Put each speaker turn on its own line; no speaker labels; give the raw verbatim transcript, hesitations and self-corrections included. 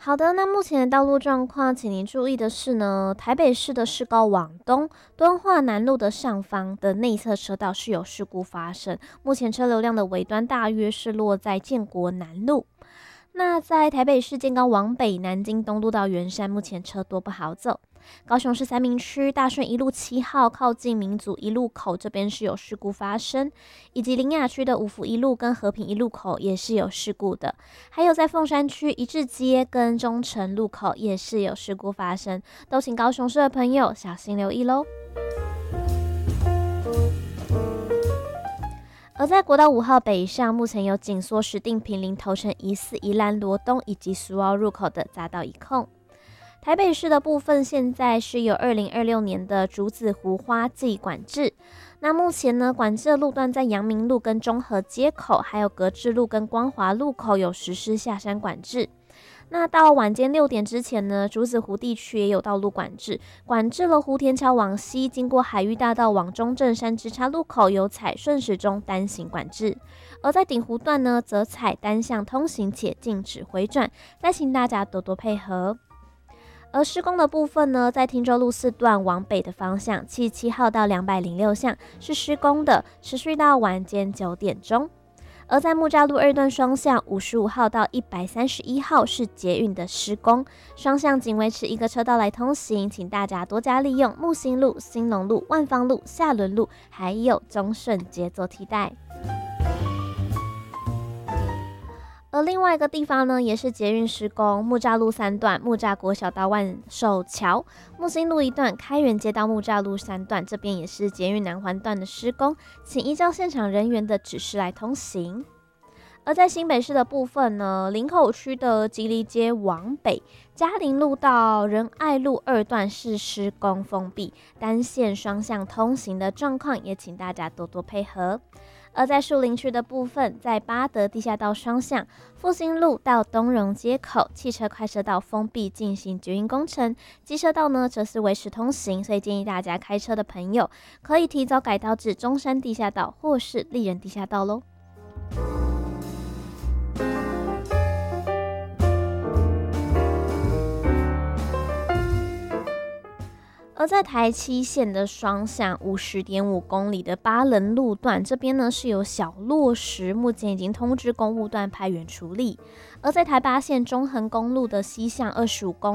好的，那目前的道路状况，请您注意的是呢，台北市的市高往东，敦化南路的上方的内侧车道是有事故发生，目前车流量的尾端大约是落在建国南路。那在台北市建高往北，南京东路到圆山，目前车多不好走。高雄市三民区大顺一路七号靠近民族一路口这边是有事故发生，以及林雅区的五福一路跟和平一路口也是有事故的，还有在凤山区一致街跟中城路口也是有事故发生，都请高雄市的朋友小心留意咯。而在国道五号北上，目前有紧缩石碇坪林头城疑似宜兰罗东以及苏澳入口的匝道一控。台北市的部分现在是有二零二六年的竹子湖花季管制，那目前呢，管制的路段在阳明路跟中和街口，还有格致路跟光华路口有实施下山管制。那到晚间六点之前呢，竹子湖地区也有道路管制，管制了湖田桥往西，经过海域大道往中正山支岔路口有采顺时钟单行管制，而在顶湖段呢，则采单向通行且禁止回转，再请大家多多配合。而施工的部分呢，在汀州路四段往北的方向，七十七号到两百零六巷是施工的，持续到晚间九点钟。而在木栅路二段双向，五十五号到一百三十一号是捷运的施工，双向仅维持一个车道来通行，请大家多加利用木星路、兴隆路、万芳路、下仑路，还有中顺街做替代。而另外一个地方呢，也是捷运施工，木栅路三段，木栅国小到万寿桥，木星路一段，开元街到木栅路三段，这边也是捷运南环段的施工，请依照现场人员的指示来通行。而在新北市的部分呢，林口区的吉利街往北，嘉陵路到仁爱路二段是施工封闭，单线双向通行的状况，也请大家多多配合。而在树林区的部分，在八德地下道双向，复兴路到东荣街口，汽车快车道封闭进行捷运工程，机车道呢则是维持通行，所以建议大家开车的朋友可以提早改道至中山地下道或是丽人地下道咯。而在台七线的双向五十点五公里的巴仑路段，这边呢是有小落石，目前已经通知公务段派员处理。而在台八线中横公路的西向二十五公